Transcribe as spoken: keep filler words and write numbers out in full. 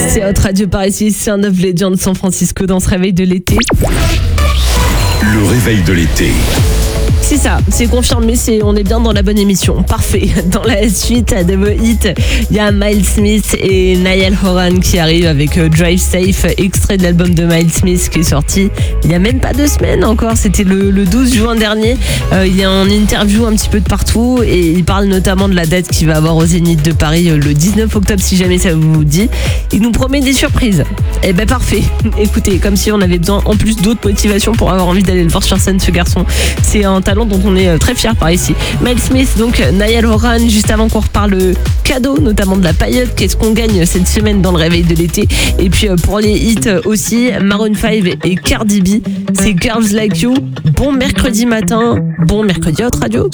C'est Hot Radio par ici, c'est un of Legend San Francisco dans ce réveil de l'été. Le réveil de l'été. C'est ça, c'est confirmé, c'est, on est bien dans la bonne émission. Parfait. Dans la suite de vos hits, il y a Miles Smith et Niall Horan qui arrivent avec Drive Safe, extrait de l'album de Miles Smith qui est sorti il n'y a même pas deux semaines encore, c'était le, le douze juin dernier. Euh, il est en interview un petit peu de partout et il parle notamment de la date qu'il va avoir au Zénith de Paris le dix-neuf octobre si jamais ça vous dit. Il nous promet des surprises. Eh ben parfait. Écoutez, comme si on avait besoin en plus d'autres motivations pour avoir envie d'aller le voir sur scène, ce garçon. C'est un talent dont on est très fiers par ici. Miles Smith, donc Niall Horan, juste avant qu'on reparle cadeau, notamment de la paillette, qu'est-ce qu'on gagne cette semaine dans le réveil de l'été. Et puis pour les hits aussi, Maroon five et Cardi B, c'est Girls Like You. Bon mercredi matin, bon mercredi Hot Radio.